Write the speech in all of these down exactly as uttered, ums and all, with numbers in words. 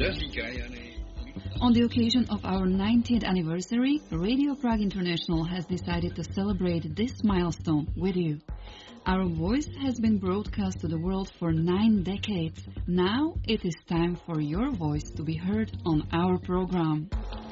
On the occasion of our ninetieth anniversary, Radio Prague International has decided to celebrate this milestone with you. Our voice has been broadcast to the world for nine decades. Now it is time for your voice to be heard on our program.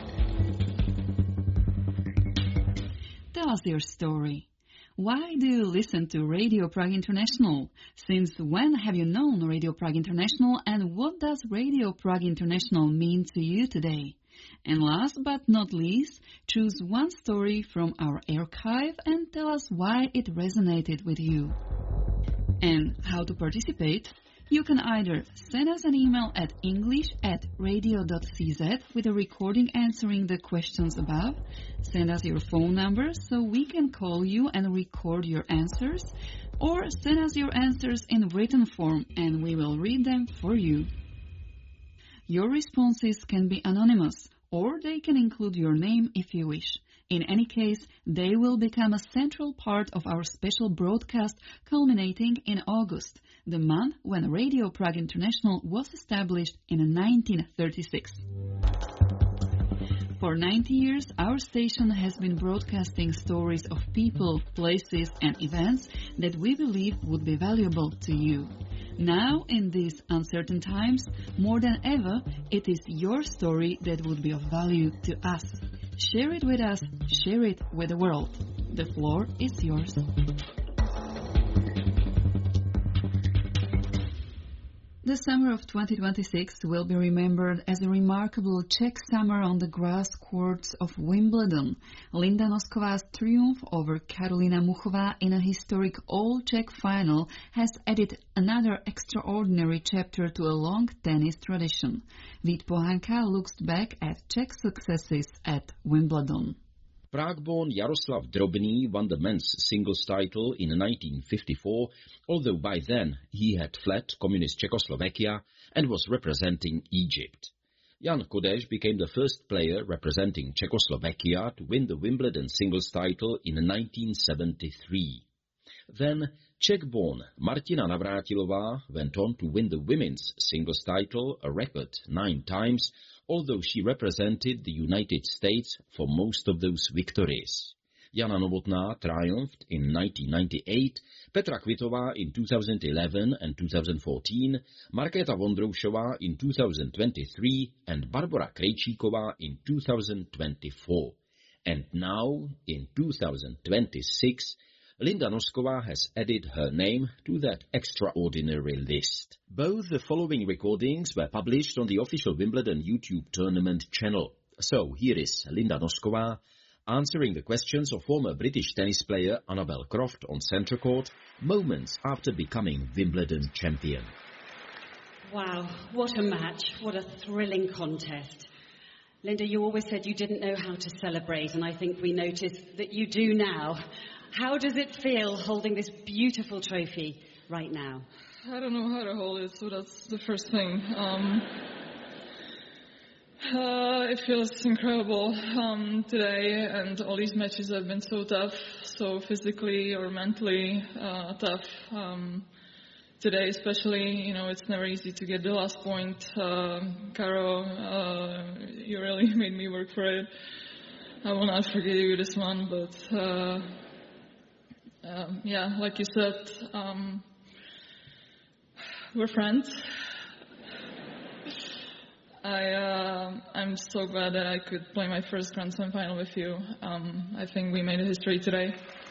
Tell us your story. Why do you listen to Radio Prague International? Since when have you known Radio Prague International, and what does Radio Prague International mean to you today? And last but not least, choose one story from our archive and tell us why it resonated with you. And how to participate? You can either send us an email at english at radio dot c z with a recording answering the questions above, send us your phone number so we can call you and record your answers, or send us your answers in written form and we will read them for you. Your responses can be anonymous, or they can include your name if you wish. In any case, they will become a central part of our special broadcast culminating in August, the month when Radio Prague International was established in nineteen thirty-six. For ninety years, our station has been broadcasting stories of people, places, and events that we believe would be valuable to you. Now, in these uncertain times, more than ever, it is your story that would be of value to us. Share it with us, share it with the world. The floor is yours. The summer of twenty twenty-six will be remembered as a remarkable Czech summer on the grass courts of Wimbledon. Linda Nosková's triumph over Karolina Muchová in a historic all-Czech final has added another extraordinary chapter to a long tennis tradition. Vít Pohanka looks back at Czech successes at Wimbledon. Prague-born Jaroslav Drobný won the men's singles title in nineteen fifty-four, although by then he had fled communist Czechoslovakia and was representing Egypt. Jan Kodeš became the first player representing Czechoslovakia to win the Wimbledon singles title in nineteen seventy-three. Then Czech-born Martina Navrátilová went on to win the women's singles title a record nine times, although she represented the United States for most of those victories. Jana Novotná triumphed in nineteen ninety-eight, Petra Kvitová in two thousand eleven and two thousand fourteen, Markéta Vondroušová in two thousand twenty-three, and Barbora Krejčíková in two thousand twenty-four. And now, in two thousand twenty-six, Linda Noskovář has added her name to that extraordinary list. Both the following recordings were published on the official Wimbledon YouTube tournament channel. So here is Linda Noskovář answering the questions of former British tennis player Annabel Croft on centre court, moments after becoming Wimbledon champion. Wow, what a match, what a thrilling contest. Linda, you always said you didn't know how to celebrate, and I think we noticed that you do now. How does it feel holding this beautiful trophy right now? I don't know how to hold it, so that's the first thing. Um, uh, it feels incredible um, today, and all these matches have been so tough, so physically or mentally uh, tough. Um, today especially, you know, it's never easy to get the last point. Uh, Caro, uh, you really made me work for it. I will not forget you this one, but... Uh, Um, yeah, like you said, um, we're friends. I, uh, I'm so glad that I could play my first Grand Slam final with you. Um, I think we made a history today.